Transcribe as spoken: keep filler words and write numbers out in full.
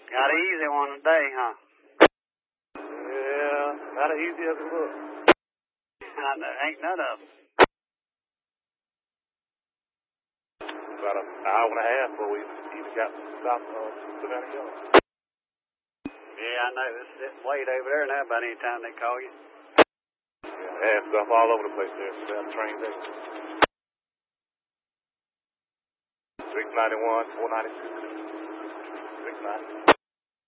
Got an easy one today, huh? Yeah, not as easy as it looks. Ain't none of them. About an hour and a half before we even got to stop uh, Savannah Yellow. Yeah, I know. It's sitting wait over there now about any time they call you. Yeah, they have stuff all over the place there. So that train day. six ninety-one, four ninety-two. six ninety.